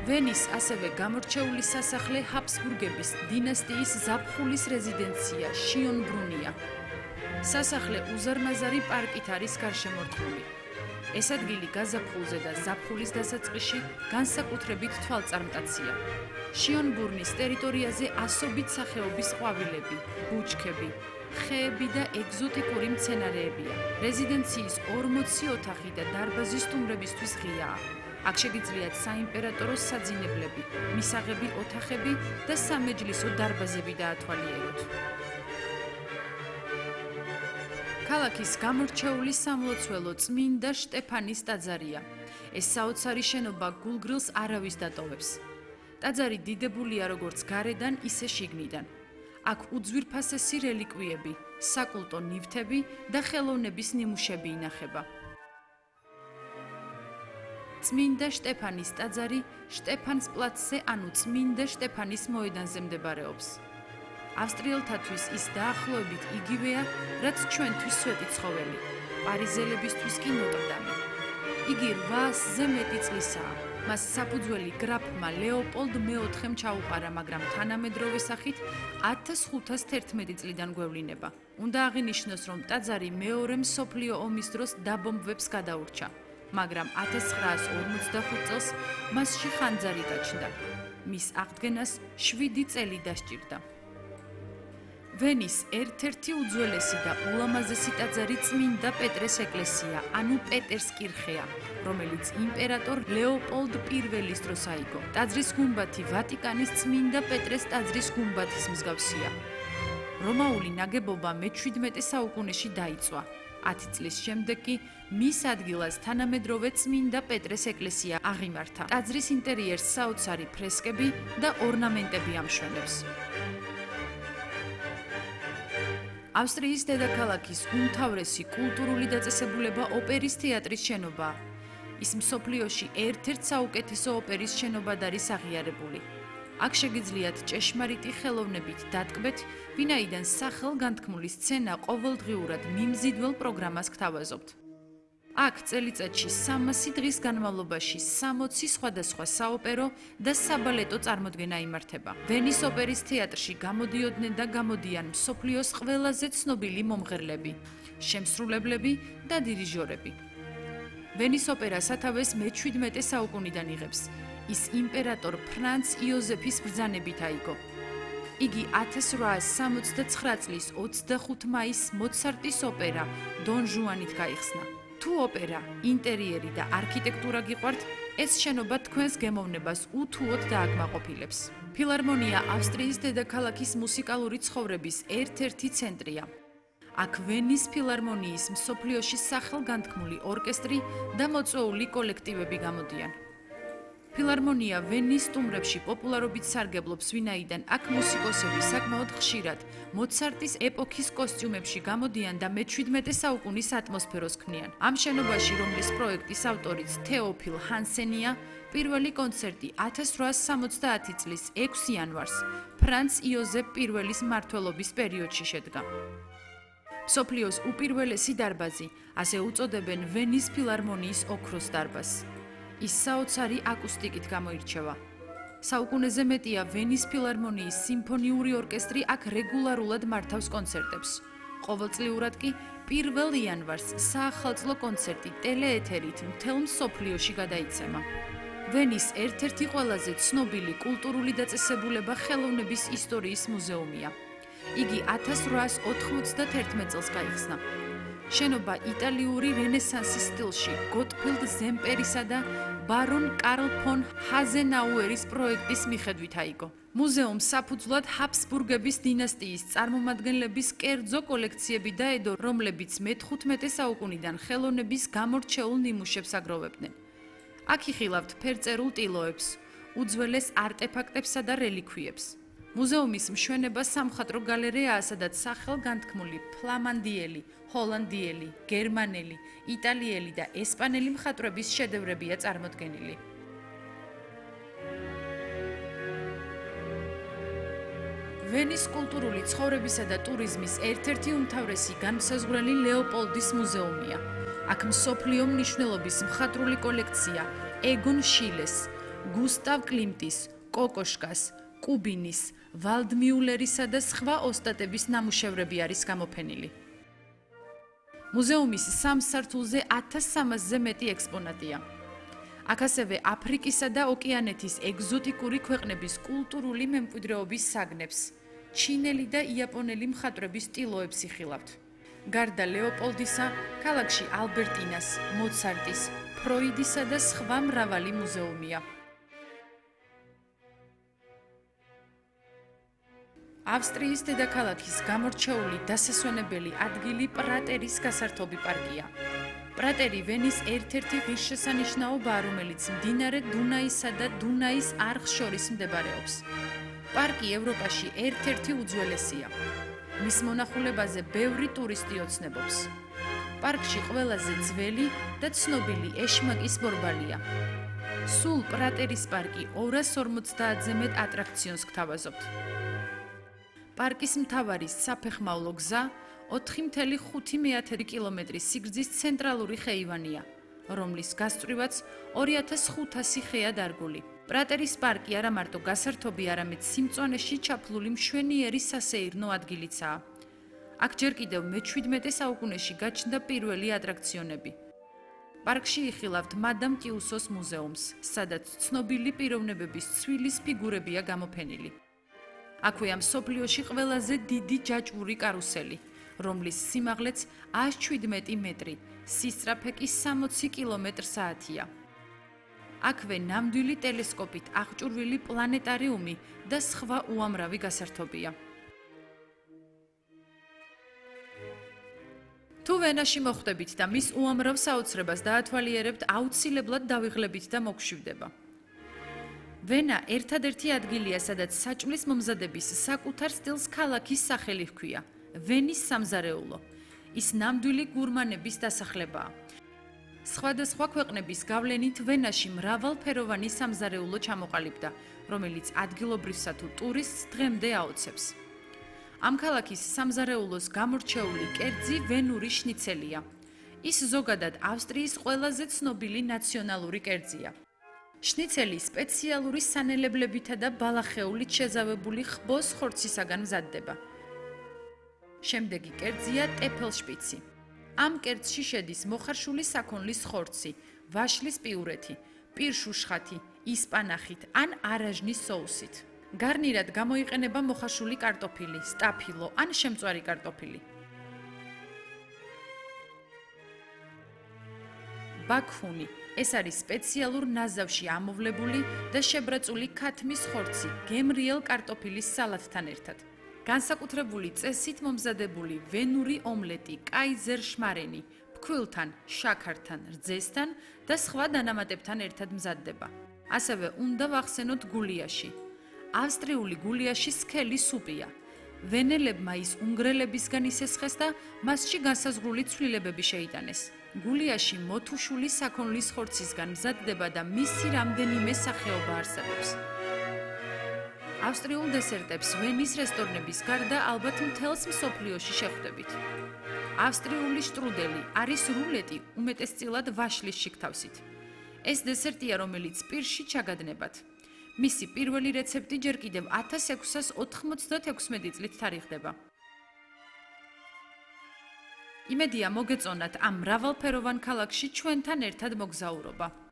ვენის ასევე გამორჩეული სასახლე ჰაბსბურგების დინასტიის ზაფხულის რეზიდენცია შიონბრუნია. სასახლე უზარმაზარი პარკით არის გარშემორტყმული. ეს ადგილი გაზაფხულზე და ზაფხულის დასაწყისში განსაკუთრებით თვალწარმტაცია. შიონბურნის ტერიტორიაზე ასობით სახეობის ყვავილები, ბუჩქები, ხეები და ეგზოტიკური მცენარეებია. რეზიდენციის 40 ოთახი და დარბაზი სტუმრებისთვის ღიაა. აქ შეგიძლიათ საიმპერატორო საძინებლები, მისაღები ოთახები და სამეჯლისო დარბაზები დაათვალიეროთ. ქალაქის გამორჩეული სამლოცველო წმინდა შტეფანის ტაძარია. ეს საოცარი შენობა გულგრილს არავის დატოვებს. ტაძარი დიდებულია როგორც გარედან, ისე შიგნიდან. აქ უძვირფასესი რელიკვიები, საკულტო ნივთები და ხელოვნების ნიმუშები ინახება. წმინდა შტეფანის ტაძარი შტეფანსპლაცზე, ანუ წმინდა შტეფანის მოედანზე მდებარეობს. ავსტრიელთათვის ის დაახლოებით იგივეა, რაც ჩვენთვის სვეტი ცხოველი, პარიზელებისთვის კი ნოტრდამი. იგი 800-ზე მეტი წლისაა. მას საფუძველი გრაფმა ლეოპოლდ მეოთხემ ჩაუყარა, მაგრამ თანამედროვე სახით 1511 წლიდან გვევლინება. უნდა აღინიშნოს, რომ ტაძარი მეორე მსოფლიო ომის დროს დაბომბვებს გადაურჩა, მაგრამ 1945 წელს მასში ხანძარი გაჩნდა. მის აღდგენას 7 წელი დასჭირდა. ვენის ერთ-ერთი უძველესი და ულამაზესი ტაძარი წმინდა პეტრეს ეკლესია, ანუ პეტერს კირხეა, რომელიც იმპერატორ ლეოპოლდ I-ის დროს აიგო. ტაძრის გუმბათი ვატიკანის წმინდა პეტრეს ტაძრის გუმბათის მსგავსია. რომაული ნაგებობა მე-17 საუკუნეში დაიწვა. 10 წლის შემდეგ კი მის ადგილას თანამედროვე წმინდა პეტრეს ეკლესია აღიმართა. ტაძრის ინტერიერს საოცარი ფრესკები და ორნამენტები ამშვენებს. ავსტრიის დედაქალაქის უმთავრესი კულტურული დაწესებულება ოპერის თეატრის შენობაა. ის მსოფლიოში ერთ-ერთ საუკეთესო ოპერის შენობად არის აღიარებული. აქ შეგიძლიათ ჭეშმარიტი ხელოვნებით დატკბეთ, ვინაიდან სახელგანთქმული სცენა ყოველდღიურად მიმზიდველ პროგრამას გთავაზობთ. აქ წელიწადში 300 დღის განმავლობაში 60 სხვადასხვა საოპერო და საბალეტო წარმოდგენა იმართება. ვენის ოპერის თეატრში გამოდიოდნენ და გამოდიან მსოფლიოს ყველაზე ცნობილი მომღერლები, შემსრულებლები და დირიჟორები. ვენის ოპერა სათავეს მე-17 საუკუნიდან იღებს. ის იმპერატორ ფრანც იოზეფის ბრძანებით აიგო. იგი 1869 წლის 25 მაისს მოცარტის ოპერა დონ ჟუანით გაიხსნა. თუ ოპერა, ინტერიერი და არქიტექტურა გიყვართ, ეს შენობა თქვენს გემოვნებას უთუოდ დააკმაყოფილებს. ფილარმონია ავსტრიის დედაქალაქის მუსიკალური ცხოვრების ერთ-ერთი ცენტრია. აქ ვენის ფილარმონიის მსოფლიოში სახელგანთქმული ორკესტრი და მოწვეული კოლექტივები გამოდიან. ფილარმონია ვენის სტუმრებში პოპულარობით სარგებლობს, ვინაიდან აქ მუსიკოსები საკმაოდ ხშირად მოცარტის ეპოქის კოსტიუმებში გამოდიან და მე-17 საუკუნის ატმოსფეროს ქმნიან. ამ შენობაში, რომლის პროექტის ავტორიც თეოფილ ჰანსენია, პირველი კონცერტი 1870 წლის 6 იანვარს ფრანც იოზეფ I-ის მმართველობის პერიოდში შედგა. მსოფლიოს უპირველესი დარბაზი, ასე უწოდებენ ვენის ფილარმონიის ოქროს დარბაზს. ის საოცარი აკუსტიკით გამოირჩევა. საუკუნეზე მეტია ვენის ფილარმონიის სიმფონიური ორკესტრი აქ რეგულარულად მართავს კონცერტებს. ყოველწლიურად კი 1 იანვარს საახალწლო კონცერტი ტელეეთერით მთელ მსოფლიოში გადაიცემა. ვენის ერთ-ერთი ყველაზე ცნობილი კულტურული დაწესებულება ხელოვნების ისტორიის მუზეუმია. იგი 1891 წელს გაიხსნა. შენობა იტალიური რენესანსის სტილში გოტფრიდ ზემპერისა და ბარონ კარლ ფონ ჰაზენაუერის პროექტის მიხედვით აიგო. მუზეუმს საფუძვლად ჰაბსბურგების დინასტიის წარმომადგენლების კერძო კოლექციები დაედო, რომლებიც მე-15 საუკუნიდან ხელოვნების გამორჩეულ ნიმუშებს აგროვებდნენ. აქ იხილავთ ფერწერულ ტილოებს, უძველეს არტეფაქტებსა და რელიქვიებს. მუზეუმის მშვენება სამხატვრო გალერეაა, სადაც სახელგანთქმული ფლამანდიელი, ჰოლანდიელი, გერმანელი, იტალიელი და ესპანელი მხატვრების შედევრებია წარმოდგენილი. ვენის კულტურული ცხოვრებისა და ტურიზმის ერთ-ერთი უმთავრესი განმსაზღვრელი ლეოპოლდის მუზეუმია. აქ მსოფლიო მნიშვნელობის მხატვრული კოლექცია ეგონ შილეს, გუსტავ კლიმტის, კოკოშკას, კუბინის, ვალდმიულერისა და სხვა ოსტატების ნამუშევრები არის გამოფენილი. მუზეუმის სამ სართულზე 1300-ზე მეტი ექსპონატია. აქ ასევე აფრიკისა და ოკეანეთის ეგზოტიკური ქვეყნების კულტურული მემკვიდრეობის საგნებს, ჩინელი და იაპონელი მხატვრების სტილოებს იხილავთ. გარდა ლეოპოლდისა, ქალაქში ალბერტინას, მოცარტის, ფროიდისა და სხვა მრავალი მუზეუმია. ავსტრიის დედაქალაქის გამორჩეული დასასვენებელი ადგილი პრატერის გასართობი პარკია. პრატერი ვენის ერთ-ერთი ღირსშესანიშნაობაა, რომელიც მდინარე დუნაისა და დუნაის არხს შორის მდებარეობს. პარკი ევროპაში ერთ-ერთი უძველესია. მის მონახულებაზე ბევრი ტურისტი ოცნებობს. პარკში ყველაზე ძველი და ცნობილი ეშმაკის ბორბალია. სულ პრატერის პარკი 250-ზე მეტ ატრაქციონს გთავაზობთ. პარკის მთავარი საფეხმავლო გზა 4,5 კილომეტრის სიგრძის ცენტრალური ხეივანია, რომლის გასწვრივაც 2500 ხეა დარგული. პრატერის პარკი არა მარტო გასართობი, არამედ სიმწვანეში ჩაფლული მშვენიერი სასეირნო ადგილიცაა. აქ ჯერ კიდევ მე-17 საუკუნეში გაჩნდა პირველი ატრაქციონები. პარკში იხილავთ მადამ ტიუსოს მუზეუმს, სადაც ცნობილი პიროვნებების ცვილის ფიგურებია გამოფენილი. აქვეა მსოფლიოში ყველაზე დიდი ჯაჭვური კარუსელი, რომლის სიმაღლეც 117 მეტრი, სისწრაფე კი 60 კმ/სთ-ია. აქვე ნამდვილი ტელესკოპით აღჭურვილი პლანეტარიუმი და სხვა უამრავი გასართობია. თუ ვენაში მოხვდებით და მის უამრავ საოცრებას დაათვალიერებთ, აუცილებლად დავიღლებით და მოგშვიდება. ვენა ერთადერთი ადგილია, სადაც საჭმლის მომზადების საკუთარ სტილს ქალაქის სახელი ჰქვია, ვენის სამზარეულო. ის ნამდვილი გურმანების დასახლებაა. სხვადასხვა ქვეყნების გავლენით ვენაში მრავალფეროვანი სამზარეულო ჩამოყალიბდა, რომელიც ადგილობრივსა თუ ტურისტს დღემდე აოცებს. ამ ქალაქის სამზარეულოს გამორჩეული კერძი ვენური შნიცელია. ის ზოგადად ავსტრიის ყველაზე ცნობილი ნაციონალური კერძია. შნიცელი სპეციალური სანელებლებითა და ბალახეულით შეზავებული ხბოს ხორცისაგან მზადდება. შემდეგი კერძია ტეფელშპიცი. ამ კერძში შედის მოხარშული საქონლის ხორცი, ვაშლის პიურეთი, პირშუშხათი, ისპანახით ან არაჟნის соусით. გარნირად გამოიყენება მოხარშული კარტოფილი, სტაფილო ან შემწვარი კარტოფილი. ბაქუნი ეს არის სპეციალურ ნაზავში ამოვლებული და შებრაწული ქათმის ხორცი გემრიელ კარტოფილის სალათთან ერთად. განსაკუთრებული წესით მომზადებული ვენური ომლეტი კაიზერ შმარენი, ფქვილთან, შაქართან, რძესთან და სხვა დანამატებთან ერთად მზადდება. ასევე უნდა ვახსენოთ გულიაში. ავსტრიული გულიაში სქელი სუპია. ვენელებმა ის უნგრელებისგან ისესხეს და მასში განსაზღვრული ცვლილებები შეიტანეს. გულიაში მოთუშული საქონლის ხორცისგან მზადდება და მისი რამდენიმე სახეობა არსებობს. ავსტრიულ დესერტებს ვენის რესტორნების გარდა ალბათ მთელს მსოფლიოში შეხვდებით. ავსტრიული შტრუდელი არის რულეტი უმეტესწილად ვაშლის შიგთავსით. ეს დესერტია, რომელიც პირში ჩაგადნებათ. მისი პირველი რეცეპტი ჯერ კიდევ 1696 წლით თარიღდება. იმედია მოგეწონათ ამ მრავალფეროვან ქალაქში ჩვენთან ერთად მოგზაურობა.